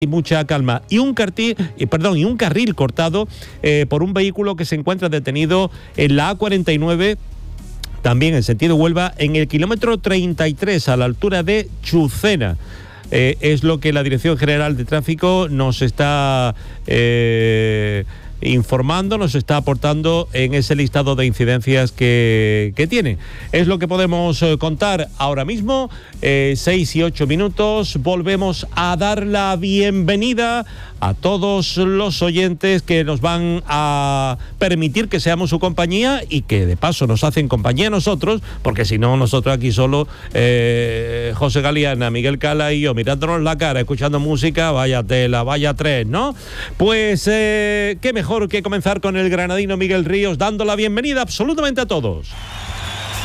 y mucha calma. Y un carril cortado por un vehículo que se encuentra detenido en la A49, también en sentido Huelva, en el kilómetro 33, a la altura de Chucena. Es lo que la Dirección General de Tráfico nos está informando, nos está aportando en ese listado de incidencias que tiene. Es lo que podemos contar ahora mismo. 6 y 8 minutos. Volvemos a dar la bienvenida a todos los oyentes que nos van a permitir que seamos su compañía y que de paso nos hacen compañía a nosotros, porque si no, nosotros aquí solo, José Galeana, Miguel Cala y yo, mirándonos la cara, escuchando música, vaya tela, vaya tres, ¿no? Pues qué mejor que comenzar con el granadino Miguel Ríos, dando la bienvenida absolutamente a todos.